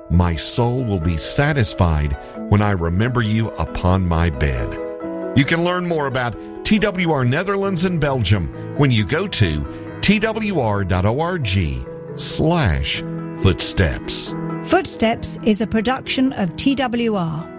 My soul will be satisfied when I remember you upon my bed. You can learn more about TWR Netherlands and Belgium when you go to twr.org/footsteps. Footsteps is a production of TWR.